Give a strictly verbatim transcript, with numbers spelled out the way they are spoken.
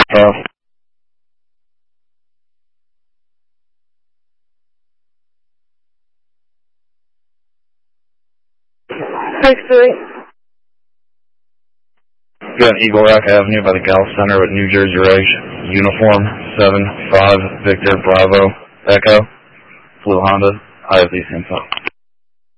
Pass. six three. Got Eagle Rock Avenue by the Golf Center at New Jersey Rage. Uniform seven five Victor Bravo Echo. Blue Honda. I have these info.